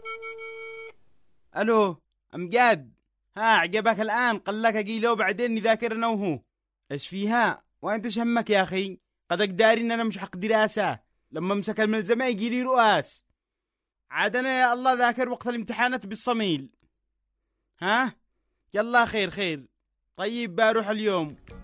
الو امجاد، ها عجبك الان؟ قال لك اجي له بعدين نذاكر انا وهو. ايش فيها وانت شمك يا اخي؟ قدك داري ان انا مش حق دراسه، لما امسك الملزمه يجي لي رؤاس. عاد انا يا الله ذاكر وقت الامتحانات بالصميل. ها يلا خير خير. طيب بروح اليوم.